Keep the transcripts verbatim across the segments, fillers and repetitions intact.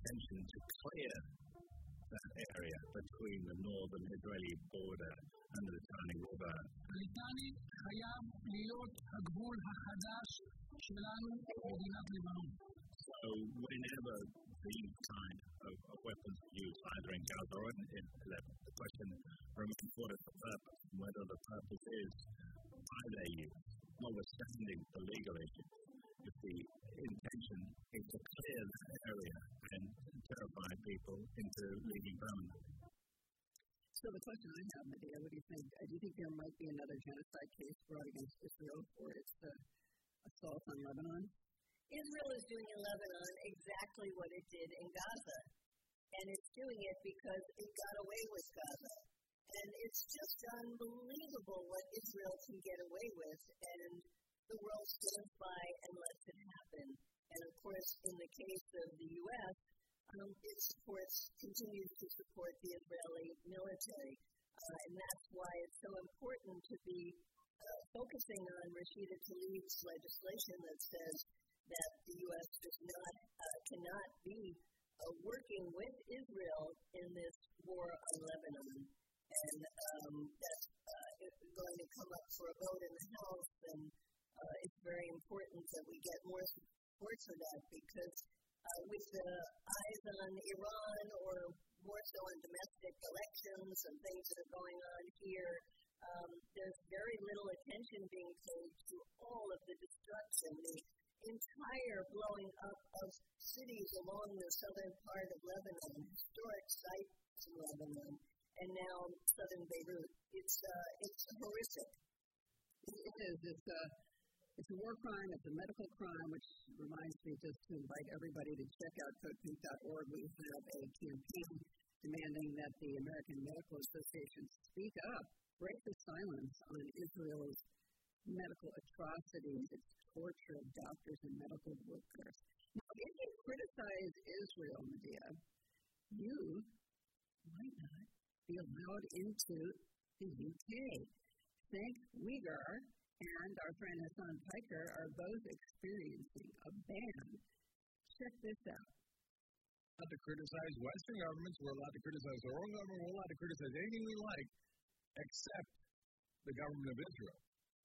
intention to clear that area between the northern Israeli border and the Litani River. הליטני חייב להיות הגבול החדש שלנו במדינת לבנון. So whenever these kind of, of weapons are used, either in Gaza or in, in Lebanon, the question remains what is the purpose, and whether the purpose is why they use, notwithstanding the legal issue. If the intention is to clear that area and terrify people into leaving permanently. So the question I have, Medea, what do you think? Uh, do you think there might be another genocide case brought against Israel for its uh, assault on Lebanon? Israel is doing in Lebanon exactly what it did in Gaza. And it's doing it because it got away with Gaza. And it's just unbelievable what Israel can get away with. And the world stands by and lets it happen. And of course, in the case of the U S, um, it supports, continues to support the Israeli military. Uh, and that's why it's so important to be uh, focusing on Rashida Tlaib's legislation that says that the U S does not, uh, cannot be uh, working with Israel in this war on Lebanon. And um, that's uh, going to come up for a vote in the House, and uh, it's very important that we get more support for that, because uh, with the eyes on Iran, or more so on domestic elections and things that are going on here, um, there's very little attention being paid to all of the destruction, the entire blowing up of cities along the southern part of Lebanon, historic sites in Lebanon, and now southern Beirut. It's uh, it's horrific. It is. It's a, it's a war crime. It's a medical crime, which reminds me just to invite everybody to check out code pink dot org. We have a campaign demanding that the American Medical Association speak up, break the silence on Israel's medical atrocities, its torture of doctors and medical workers. Now, if you criticize Israel, Medea, you might not be allowed into the U K. Cenk Uygur and our friend Hassan Piker are both experiencing a ban. Check this out. We're allowed to criticize Western governments, we're allowed to criticize our own government, we're allowed to criticize anything we like, except the government of Israel.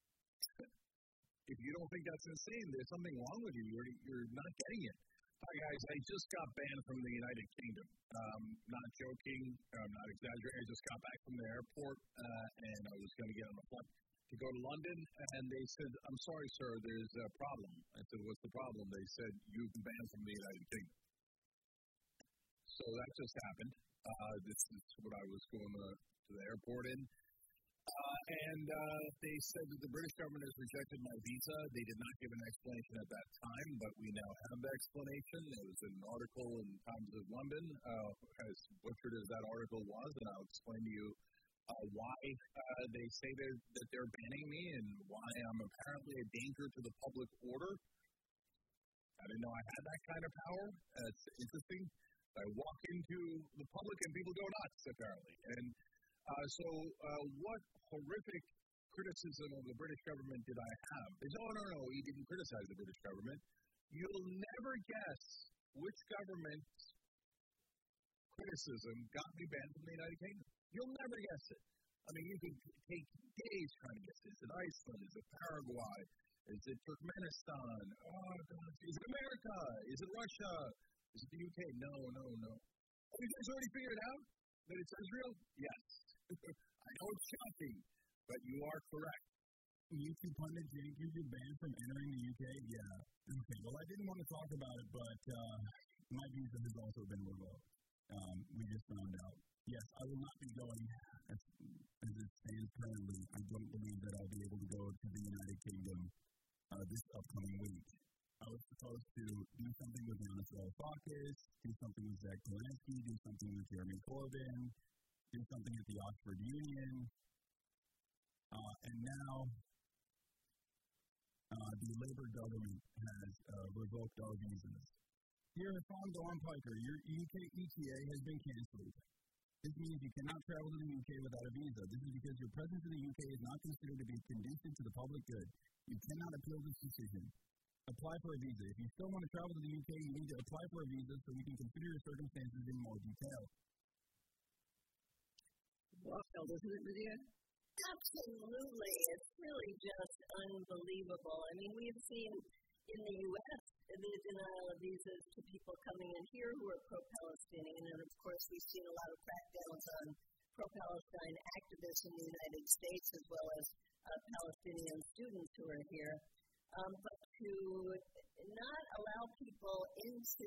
If you don't think that's insane, there's something wrong with you. You're, you're not getting it. Hi, guys. I just got banned from the United Kingdom. Um, not joking. I'm not exaggerating. I just got back from the airport, uh, and I was going to get on a flight to go to London, and they said, I'm sorry, sir, there's a problem. I said, what's the problem? They said, you've been banned from the United Kingdom. So that just happened. Uh, this is what I was going to, to the airport in. Uh, and uh, they said that the British government has rejected my visa. They did not give an explanation at that time, but we now have the explanation. There was an article in Times of London, uh, as butchered as that article was, and I'll explain to you uh, why uh, they say they're, that they're banning me and why I'm apparently a danger to the public order. I didn't know I had that kind of power. It's interesting. I walk into the public and people go nuts, apparently. And Uh, so uh, what horrific criticism of the British government did I have? They said, oh, no, no, he didn't criticize the British government. You'll never guess which government's criticism got me banned from the United Kingdom. You'll never guess it. I mean, you can take days trying to guess it. Is it Iceland? Is it Paraguay? Is it Turkmenistan? Oh, God. Is it America? Is it Russia? Is it the U K? No, no, no. Have you guys already figured out that it's Israel? Yes. I know it's shocking, but you are correct. YouTube pundit, did he give you banned from entering the U K? Yeah. Okay, well, I didn't want to talk about it, but uh, my visa has also been revoked. Um, we just found out. Yes, I will not be going as, as it stands currently. I don't believe that I'll be able to go to the United Kingdom uh, this upcoming week. I was supposed to do something with Yanis Varoufakis, do something with Zach Zelensky, do something with Jeremy Corbyn, do something at the Oxford Union, uh, and now uh, the Labour government has uh, revoked our visas. Here at Farm Dawn Piker, your U K E T A has been cancelled. This means you cannot travel to the U K without a visa. This is because your presence in the U K is not considered to be conducive to the public good. You cannot appeal this decision. apply for a visa. If you still want to travel to the U K, you need to apply for a visa so we can consider your circumstances in more detail. Wild, isn't it, Medea? Absolutely. It's really just unbelievable. I mean, we've seen in the U S the denial of visas to people coming in here who are pro-Palestinian, and of course we've seen a lot of crackdowns on pro-Palestine activists in the United States as well as uh, Palestinian students who are here. Um, but to not allow people into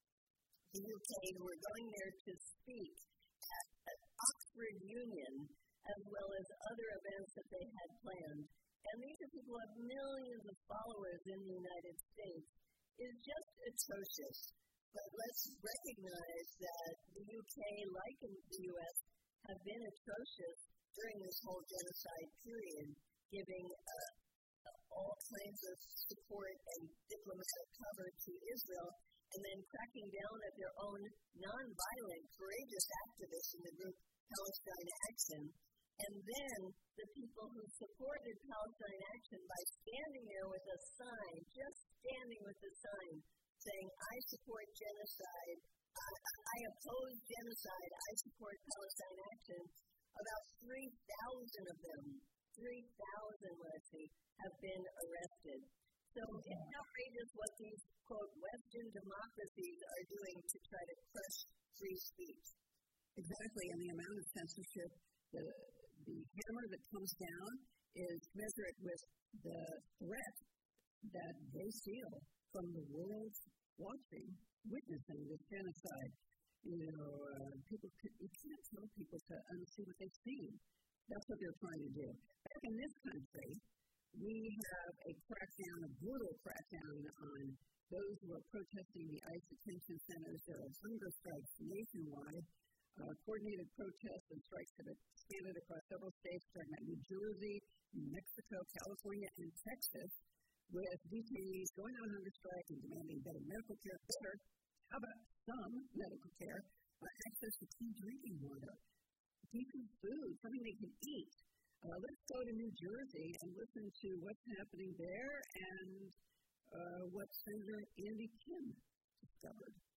the U K who are going there to speak at, at Oxford Union as well as other events that they had planned, and these are people who have millions of followers in the United States, is just atrocious. But let's recognize that the U K, like in the U S, have been atrocious during this whole genocide period, giving uh, all kinds of support and diplomatic cover to Israel, and then cracking down at their own nonviolent, courageous activists in the group Palestine Action. And then the people who supported Palestine Action by standing there with a sign, just standing with a sign, saying, I support genocide, I, I oppose genocide, I support Palestine Action. About three thousand of them, three thousand, Leslie, have been arrested. So it's outrageous what these, quote, Western democracies are doing to try to crush free speech. Exactly, and the amount of censorship, the, the hammer that comes down is commensurate with the threat that they feel from the world watching, witnessing this genocide. You know, uh, people can, you can't tell people to unsee what they've seen. That's what they're trying to do. Back in this country, we have a crackdown, a brutal crackdown on those who are protesting the ICE detention centers. There are hunger strikes nationwide. Uh, coordinated protests and strikes have expanded across several states, starting at New Jersey, New Mexico, California, and Texas, with detainees going on hunger strike and demanding better medical care. Better, how about some medical care, uh, access to clean drinking water, decent food, something they can eat. Uh, let's go to New Jersey and listen to what's happening there and uh, what Senator Andy Kim discovered.